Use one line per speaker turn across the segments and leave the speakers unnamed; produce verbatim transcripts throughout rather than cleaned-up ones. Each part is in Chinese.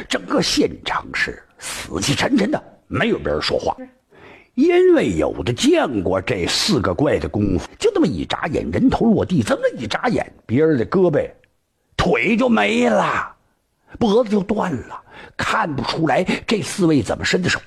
整个现场是死气沉沉的，没有别人说话。因为有的见过这四个怪的功夫，就那么一眨眼，人头落地，这么一眨眼，别人的胳膊腿就没了，脖子就断了，看不出来这四位怎么伸的手。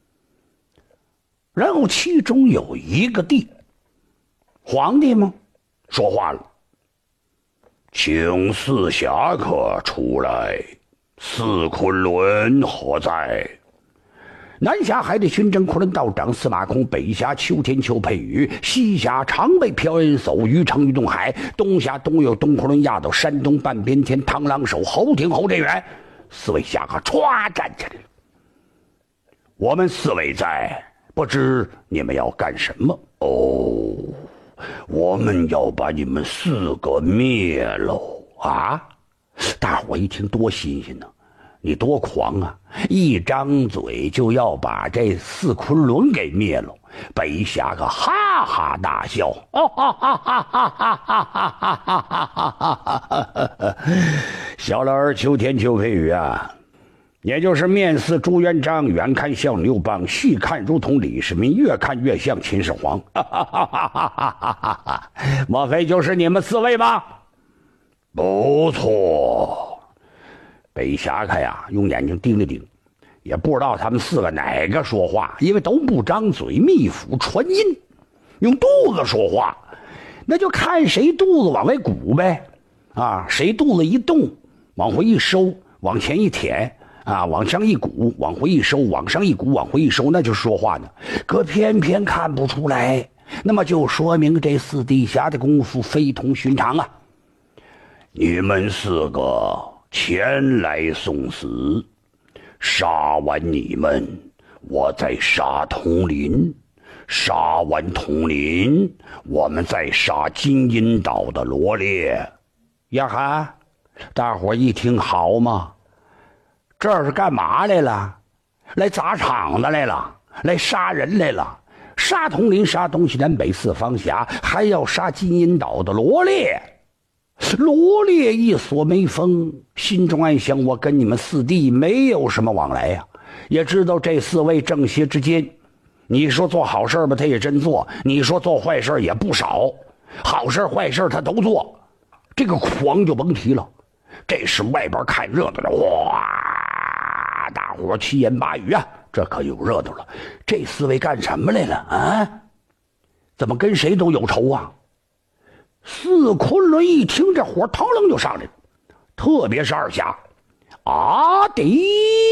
然后其中有一个帝皇帝吗说话了，请四侠客出来，四昆仑何在？南峡海的巡征昆仑道长司马空，北峡秋天邱佩宇，西峡常备朴恩叟，于城于东海，东峡东有东昆仑压到山东半边天螳螂手侯廷侯振元。四位侠客唰站起来了。我们四位在，不知你们要干什么？哦，我们要把你们四个灭喽！啊！大伙一听多新鲜呢！你多狂啊！一张嘴就要把这四昆仑给灭了。北侠可哈哈大笑，哈哈哈哈哈哈哈哈哈！小老儿秋天邱佩宇啊，也就是面似朱元璋，远看像刘邦，细看如同李世民，越看越像秦始皇。哈哈哈哈哈哈！莫非就是你们四位吗？不错。北侠客呀，用眼睛盯了盯，也不知道他们四个哪个说话，因为都不张嘴，密腹传音，用肚子说话，那就看谁肚子往外鼓呗，啊，谁肚子一动，往回一收，往前一舔，啊，往上一鼓，往回一收，往上一鼓，往回一收，那就说话呢。可偏偏看不出来，那么就说明这四地侠的功夫非同寻常啊！你们四个前来送死，杀完你们，我再杀统领，杀完统领，我们再杀金银岛的罗烈。呀哈，大伙一听好嘛，这是干嘛来了？来砸场子来了，来杀人来了，杀统领，杀东西南北四方峡，还要杀金银岛的罗烈。罗烈一锁眉峰，心中暗想：我跟你们四弟没有什么往来呀、啊，也知道这四位正邪之间，你说做好事吧，他也真做；你说做坏事也不少，好事坏事他都做。这个狂就甭提了。这时外边看热闹的，哇，大伙七言八语啊，这可有热闹了。这四位干什么来了啊？怎么跟谁都有仇啊？四昆仑一听这火腾楞就上来了，特别是二侠啊滴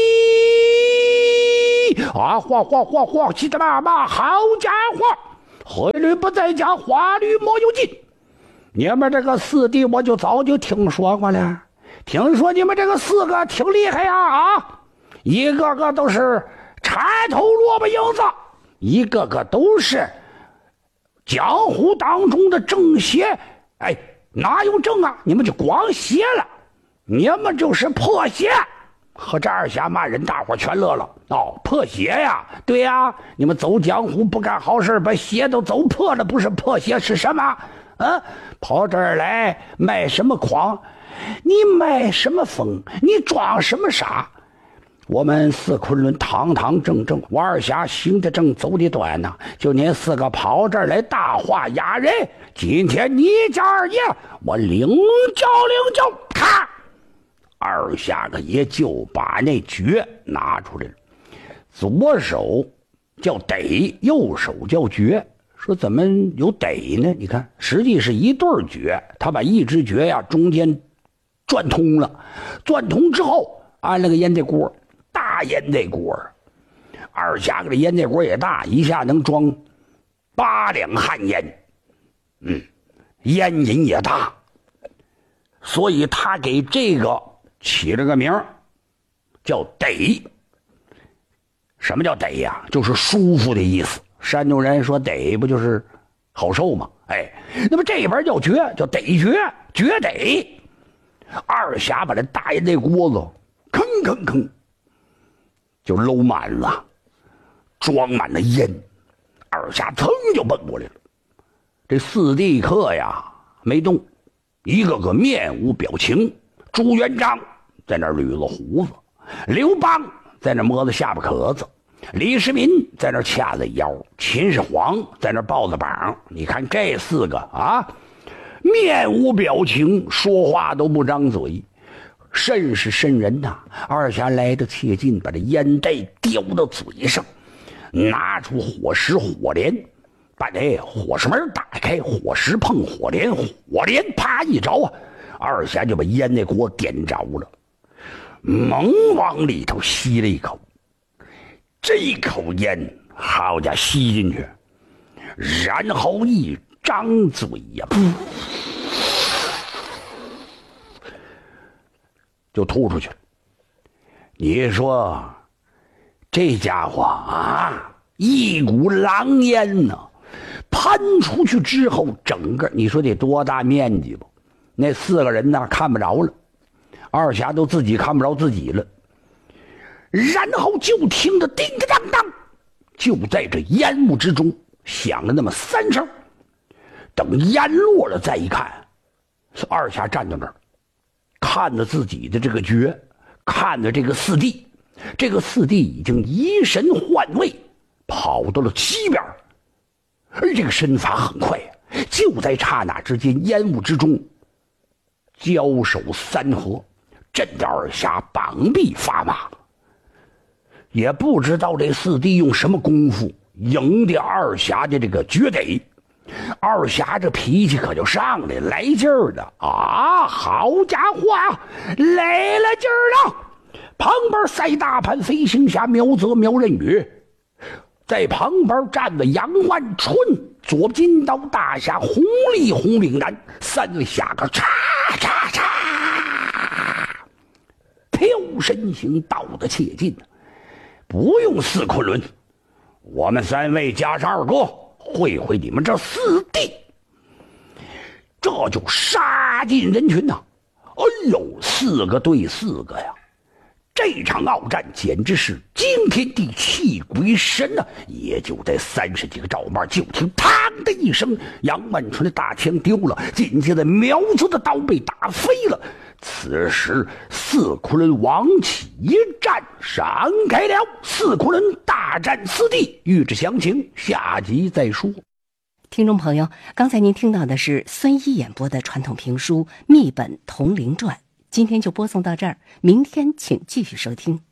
啊哗哗哗哗，气得妈妈，好家伙，黑驴不在家，花驴莫有尽。你们这个四弟我就早就听说过了，听说你们这个四个挺厉害呀 啊, 啊一个个都是柴头萝卜缨子，一个个都是江湖当中的正邪。哎，哪有正啊？你们就光邪了，你们就是破邪。和这二侠骂人，大伙全乐了。哦，破邪呀，对呀，你们走江湖不干好事，把邪都走破了，不是破邪是什么？啊，跑这儿来卖什么狂？你卖什么疯？你装什么傻？我们四昆仑堂堂正正，我二侠行得正走得端呐、啊，就您四个跑这儿来大话压人。今天你家二爷我领教领教。咔，二侠个爷就把那诀拿出来了，左手叫逮，右手叫诀。说怎么有逮呢？你看，实际是一对诀，他把一只诀呀中间转通了，转通之后安了个烟袋锅，大烟袋锅，二侠个这烟袋锅也大，一下能装八两旱烟，嗯，烟瘾也大，所以他给这个起了个名叫逮。什么叫逮呀？就是舒服的意思。山东人说逮不就是好受吗？哎，那么这边叫绝，叫逮绝，绝逮。二侠把这大烟袋锅子吭吭吭就搂满了，装满了烟。二侠噌就奔过来了。这四弟客呀没动，一个个面无表情。朱元璋在那儿捋了胡子刘邦在那摸着下巴壳子，李世民在那掐着腰，秦始皇在那抱着膀。你看这四个啊，面无表情，说话都不张嘴，甚是瘆人呐、啊。二侠来得切近，把这烟袋叼到嘴上，拿出火石火镰，把这火石门打开，火石碰火镰，火镰啪一着啊，二侠就把烟那锅点着了，猛往里头吸了一口。这口烟好家伙吸进去，然后一张嘴呀、啊，就吐出去了。你说这家伙啊，一股狼烟呢、啊，喷出去之后，整个你说得多大面积吧？那四个人呢看不着了，二侠都自己看不着自己了。然后就听着叮叮当当，就在这烟雾之中响了那么三声。等烟落了再一看，二侠站在那儿，看着自己的这个诀，看着这个四弟，这个四弟已经移神换位，跑到了西边，而这个身法很快，就在刹那之间，烟雾之中交手三合，震得二侠膀臂发麻。也不知道这四弟用什么功夫赢得二侠的这个绝得，二侠这脾气可就上来，来劲儿的啊！好家伙啊，来了劲儿了！旁边赛大盘、飞行侠苗泽、苗振宇，在旁边站着杨万春、左金刀大侠洪立、洪炳南，三位侠客嚓嚓嚓，飘身形到得切近。不用四昆仑，我们三位加上二哥会会你们这四弟，这就杀进人群呐、啊！哎呦，四个对四个呀！这场鏖战简直是惊天地泣鬼神呐、啊！也就在三十几个照面，就听嘡的一声，杨万春的大枪丢了，紧接着苗子的刀被打飞了。此时四昆仑王起一战闪开了，四昆仑大战四弟，欲知详情下集再说。
听众朋友，刚才您听到的是孙一演播的传统评书《密本铜陵传》，今天就播送到这儿，明天请继续收听。